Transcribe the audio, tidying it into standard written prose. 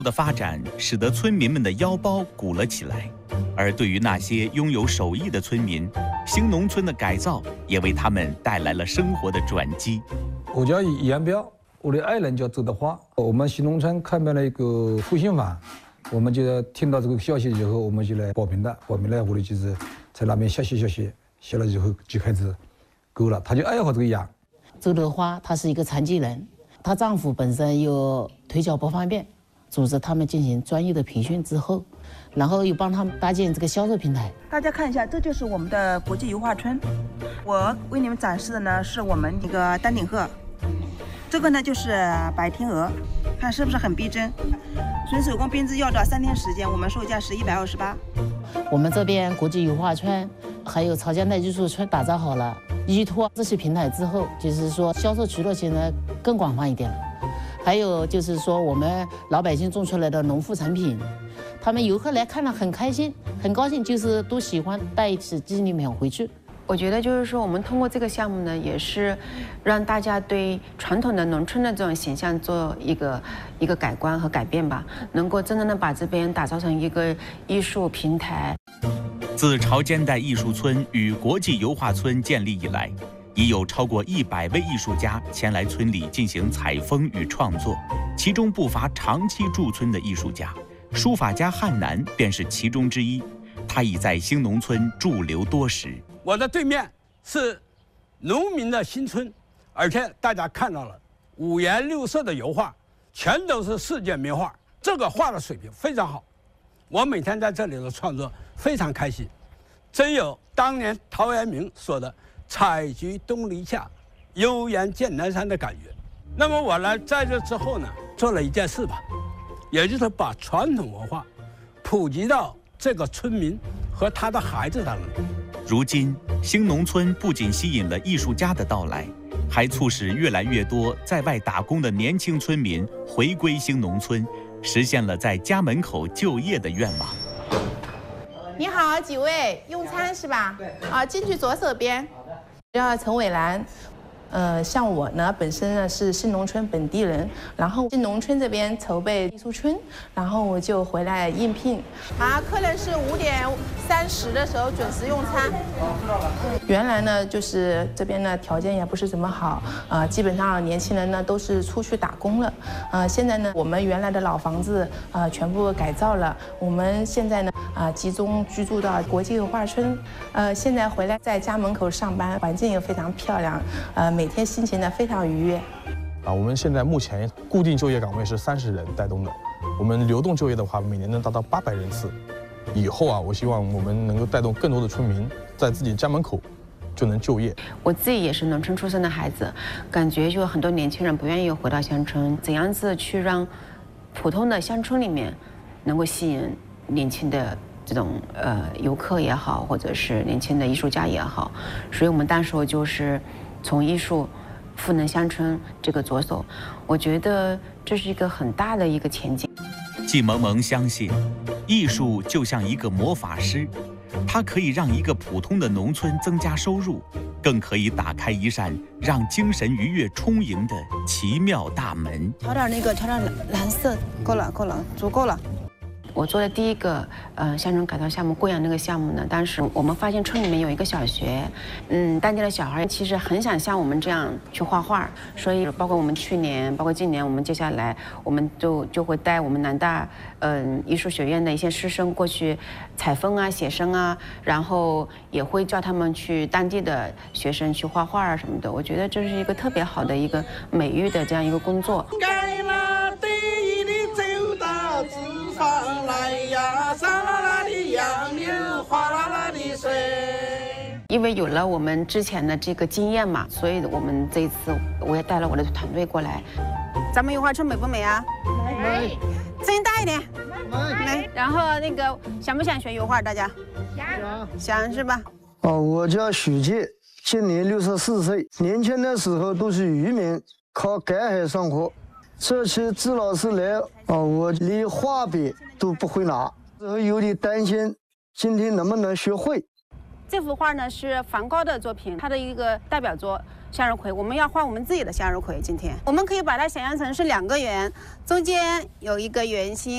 的发展使得村民们的腰包鼓了起来，而对于那些拥有手艺的村民，新农村的改造也为他们带来了生活的转机。 我叫严彪，我的爱人叫周德华。我们新农村开办了一个复兴坊，我们就听到这个消息以后，我们就来报名的。报名了，我的就是在那边学习，学了以后就开始够了，他就爱好这个养。 周德华她是一个残疾人，她丈夫本身有腿脚不方便。组织他们进行专业的培训之后，然后又帮他们搭建这个销售平台。 大家看一下，这就是我们的国际油画村。我为你们展示的呢是我们一个丹顶鹤，这个呢就是白天鹅，看是不是很逼真？纯手工编织要到3天时间，我们售价是128。 我们这边国际油画村还有潮江带艺术村打造好了，依托这些平台之后，就是说销售渠道现在更广泛一点了。还有就是说，我们老百姓种出来的农副产品，他们游客来看了很开心，很高兴，就是都喜欢带一起纪念品回去。 我觉得就是说，我们通过这个项目呢，也是让大家对传统的农村的这种形象做一个改观和改变吧，能够真正的把这边打造成一个艺术平台。 自潮间带艺术村与国际油画村建立以来，已有超过100位艺术家前来村里进行采风与创作，其中不乏长期驻村的艺术家，书法家汉南便是其中之一。他已在兴农村驻留多时。 我的对面是农民的新村，而且大家看到了5颜6色的油画，全都是世界名画，这个画的水平非常好。我每天在这里的创作非常开心，真有当年陶渊明说的采菊东篱下，悠然见南山的感觉。那么我呢，在这之后呢，做了一件事吧，也就是把传统文化普及到这个村民和他的孩子当中。 如今，兴农村不仅吸引了艺术家的到来，还促使越来越多在外打工的年轻村民回归兴农村，实现了在家门口就业的愿望。 你好，几位用餐是吧？对。啊，进去左手边。叫陈伟兰，像我呢，本身呢是兴农村本地人，然后兴农村这边筹备艺术村，然后我就回来应聘。好，客人是5点30的时候准时用餐。知道了。原来呢，就是这边呢条件也不是怎么好，基本上年轻人呢都是出去打工了。现在呢，我们原来的老房子全部改造了，我们现在呢集中居住到国际油画村。现在回来在家门口上班，环境也非常漂亮，每天心情呢非常愉悦。 我们现在目前固定就业岗位是30人带动的，我们流动就业的话，每年能达到800人次。以后我希望我们能够带动更多的村民在自己家门口就能就业。 我自己也是农村出生的孩子，感觉就很多年轻人不愿意回到乡村，怎样子去让普通的乡村里面能够吸引年轻的这种游客也好，或者是年轻的艺术家也好，所以我们当时就是从艺术赋能乡村这个着手，我觉得这是一个很大的一个前景。 季萌萌相信，艺术就像一个魔法师，它可以让一个普通的农村增加收入，更可以打开一扇让精神愉悦充盈的奇妙大门。 调点蓝色，够了，足够了。 我做的第一个乡村改造项目贵阳那个项目呢，当时我们发现村里面有一个小学，当地的小孩其实很想像我们这样去画画，所以包括我们去年，包括今年，我们接下来我们就会带我们南大艺术学院的一些师生过去采风啊、写生啊，然后也会叫他们去当地的学生去画画啊什么的。我觉得这是一个特别好的一个美育的这样一个工作。 该了第一的走到资方来呀，沙啦啦的杨柳，哗啦啦的水。 因为有了我们之前的这个经验嘛，所以我们这一次我也带了我的团队过来。 咱们油画村美不美啊？ 美。 声音大一点。美。然后那个想不想学油画？大家？想是吧？ 我叫许健，今年64岁。年轻的时候都是渔民，靠赶海生活。这次支老师来，我连画笔都不会拿，有点担心今天能不能学会。 这幅画呢是梵高的作品，他的一个代表作向日葵。我们要画我们自己的向日葵。今天我们可以把它想象成是2个圆，中间有一个圆心。